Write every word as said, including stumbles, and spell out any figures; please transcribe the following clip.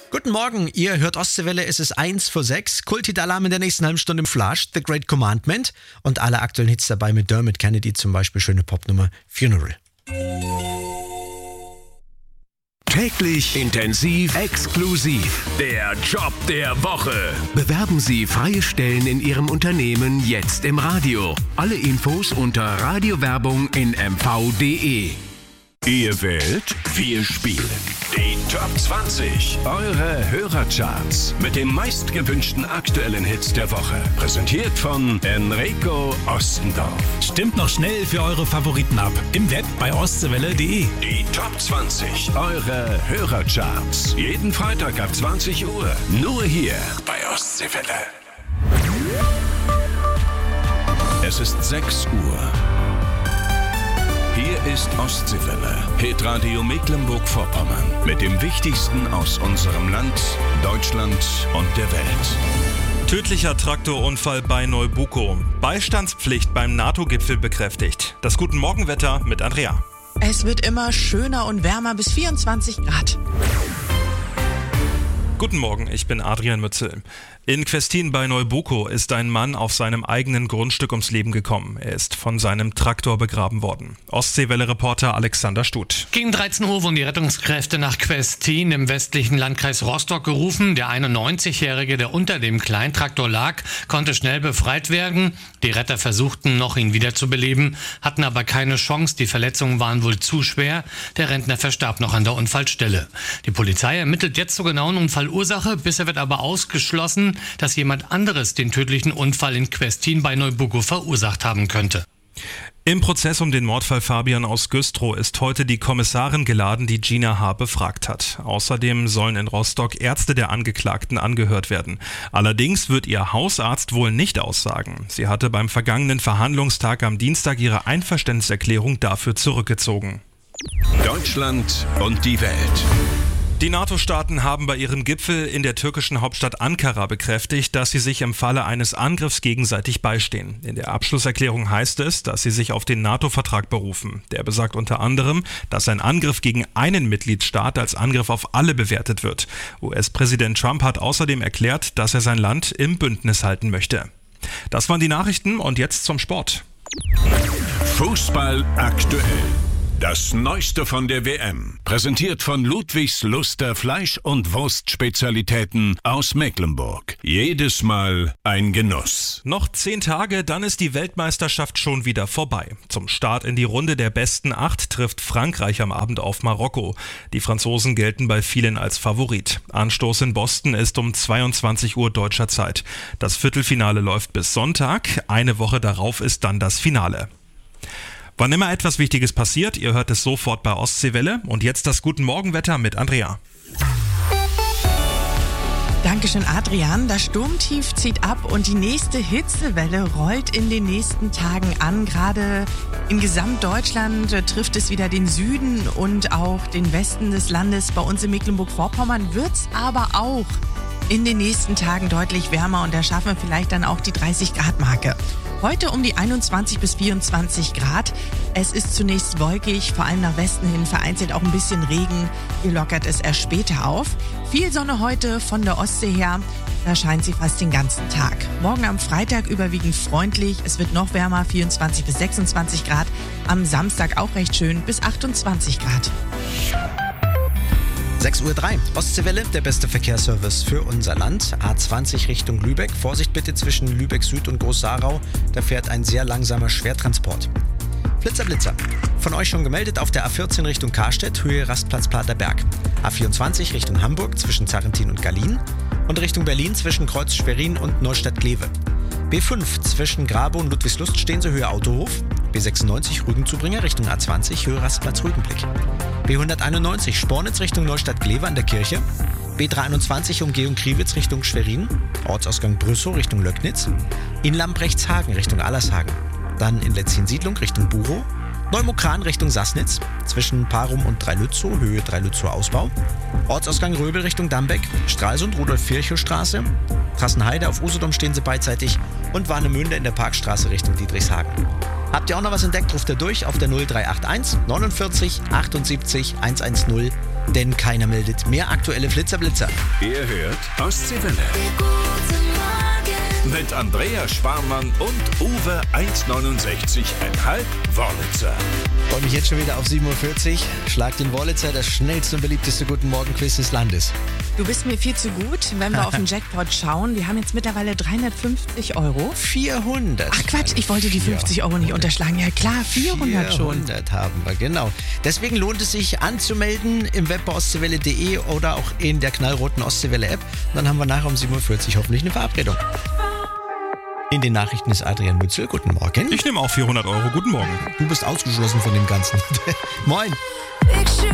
Guten Morgen, ihr hört Ostseewelle, es ist eins vor sechs. Kulthit-Alarm in der nächsten halben Stunde im Flash, The Great Commandment und alle aktuellen Hits dabei mit Dermot Kennedy, zum Beispiel schöne Popnummer Funeral. Täglich intensiv exklusiv. Der Job der Woche. Bewerben Sie freie Stellen in Ihrem Unternehmen jetzt im Radio. Alle Infos unter Radiowerbung in m v punkt d e. Ihr wählt, wir spielen. Die Top zwanzig, eure Hörercharts mit den meistgewünschten aktuellen Hits der Woche. Präsentiert von Enrico Ostendorf. Stimmt noch schnell für eure Favoriten ab. Im Web bei ostseewelle punkt de. Die Top zwanzig, eure Hörercharts. Jeden Freitag ab zwanzig Uhr. Nur hier bei Ostseewelle. Es ist sechs Uhr. Hier ist Ostseewelle, Hitradio Mecklenburg-Vorpommern. Mit dem Wichtigsten aus unserem Land, Deutschland und der Welt. Tödlicher Traktorunfall bei Neubuko. Beistandspflicht beim NATO-Gipfel bekräftigt. Das Guten Morgenwetter mit Andrea. Es wird immer schöner und wärmer bis vierundzwanzig Grad. Guten Morgen, ich bin Adrian Mützel. In Questin bei Neubuko ist ein Mann auf seinem eigenen Grundstück ums Leben gekommen. Er ist von seinem Traktor begraben worden. Ostseewelle-Reporter Alexander Stuth. Gegen dreizehn Uhr wurden die Rettungskräfte nach Questin im westlichen Landkreis Rostock gerufen. Der einundneunzigjährige, der unter dem Kleintraktor lag, konnte schnell befreit werden. Die Retter versuchten noch, ihn wiederzubeleben, hatten aber keine Chance. Die Verletzungen waren wohl zu schwer. Der Rentner verstarb noch an der Unfallstelle. Die Polizei ermittelt jetzt zur genauen Unfallursache. Bisher wird aber ausgeschlossen, dass jemand anderes den tödlichen Unfall in Questin bei Neubuko verursacht haben könnte. Im Prozess um den Mordfall Fabian aus Güstrow ist heute die Kommissarin geladen, die Gina H. befragt hat. Außerdem sollen in Rostock Ärzte der Angeklagten angehört werden. Allerdings wird ihr Hausarzt wohl nicht aussagen. Sie hatte beim vergangenen Verhandlungstag am Dienstag ihre Einverständniserklärung dafür zurückgezogen. Deutschland und die Welt. Die NATO-Staaten haben bei ihrem Gipfel in der türkischen Hauptstadt Ankara bekräftigt, dass sie sich im Falle eines Angriffs gegenseitig beistehen. In der Abschlusserklärung heißt es, dass sie sich auf den NATO-Vertrag berufen. Der besagt unter anderem, dass ein Angriff gegen einen Mitgliedstaat als Angriff auf alle bewertet wird. U S-Präsident Trump hat außerdem erklärt, dass er sein Land im Bündnis halten möchte. Das waren die Nachrichten und jetzt zum Sport. Fußball aktuell. Das Neueste von der W M, präsentiert von Ludwigs Luster Fleisch- und Wurstspezialitäten aus Mecklenburg. Jedes Mal ein Genuss. Noch zehn Tage, dann ist die Weltmeisterschaft schon wieder vorbei. Zum Start in die Runde der besten acht trifft Frankreich am Abend auf Marokko. Die Franzosen gelten bei vielen als Favorit. Anstoß in Boston ist um zweiundzwanzig Uhr deutscher Zeit. Das Viertelfinale läuft bis Sonntag. Eine Woche darauf ist dann das Finale. Wann immer etwas Wichtiges passiert, ihr hört es sofort bei Ostseewelle. Und jetzt das Guten Morgenwetter mit Andrea. Dankeschön, Adrian. Das Sturmtief zieht ab und die nächste Hitzewelle rollt in den nächsten Tagen an. Gerade in Gesamtdeutschland trifft es wieder den Süden und auch den Westen des Landes. Bei uns in Mecklenburg-Vorpommern wird es aber auch in den nächsten Tagen deutlich wärmer und da schaffen wir vielleicht dann auch die dreißig Grad Marke. Heute um die einundzwanzig bis vierundzwanzig Grad. Es ist zunächst wolkig, vor allem nach Westen hin vereinzelt auch ein bisschen Regen. Hier lockert es erst später auf. Viel Sonne heute von der Ostsee her. Da scheint sie fast den ganzen Tag. Morgen am Freitag überwiegend freundlich. Es wird noch wärmer, vierundzwanzig bis sechsundzwanzig Grad. Am Samstag auch recht schön, bis achtundzwanzig Grad. sechs Uhr drei. Ostseewelle, der beste Verkehrsservice für unser Land. A zwanzig Richtung Lübeck. Vorsicht bitte zwischen Lübeck Süd und Groß-Sarau. Da fährt ein sehr langsamer Schwertransport. Blitzer, Blitzer. Von euch schon gemeldet auf der A vierzehn Richtung Karstedt, Höhe Rastplatz Platerberg. A vierundzwanzig Richtung Hamburg zwischen Zarrentin und Gallien. Und Richtung Berlin zwischen Kreuz Schwerin und Neustadt-Glewe. B fünf zwischen Grabow und Ludwigslust stehen Sie Höhe Autohof. B sechsundneunzig Rügenzubringer Richtung A zwanzig, Höhe Rastplatz Rügenblick. B hunderteinundneunzig Spornitz Richtung Neustadt-Glewe an der Kirche. B dreihunderteinundzwanzig Umgehung Kriwitz Richtung Schwerin. Ortsausgang Brüssow Richtung Löcknitz. In Lambrechtshagen Richtung Allershagen. Dann in Letzchen-Siedlung Richtung Buchow. Neumokran Richtung Sassnitz, zwischen Parum und Dreilützow, Höhe Dreilützow Ausbau. Ortsausgang Röbel Richtung Dambeck, Stralsund, Rudolf-Virchow-Straße. Trassenheide auf Usedom stehen Sie beidseitig und Warnemünde in der Parkstraße Richtung Dietrichshagen. Habt ihr auch noch was entdeckt, ruft ihr durch auf der null drei acht eins neunundvierzig achtundsiebzig hundertzehn denn keiner meldet mehr aktuelle Flitzer-Blitzer. Ihr hört Ostseewelle. Mit Andreas Sparmann und Uwe eins neunundsechzig Komma fünf Wörlitzer. Ich freue mich jetzt schon wieder auf sieben Uhr vierzig. Schlag den Wörlitzer, das schnellste und beliebteste Guten Morgen-Quiz des Landes. Du bist mir viel zu gut, wenn wir auf den Jackpot schauen. Wir haben jetzt mittlerweile dreihundertfünfzig Euro. vierhundert. Ach Quatsch, ich wollte die fünfzig Euro nicht unterschlagen. Ja klar, vierhundert schon. vierhundert haben wir, genau. Deswegen lohnt es sich anzumelden im Web bei ostseewelle punkt de oder auch in der knallroten Ostseewelle-App. Dann haben wir nachher um sieben Uhr vierzig hoffentlich eine Verabredung. In den Nachrichten ist Adrian Mützel. Guten Morgen. Ich nehme auch vierhundert Euro. Guten Morgen. Du bist ausgeschlossen von dem Ganzen. Moin.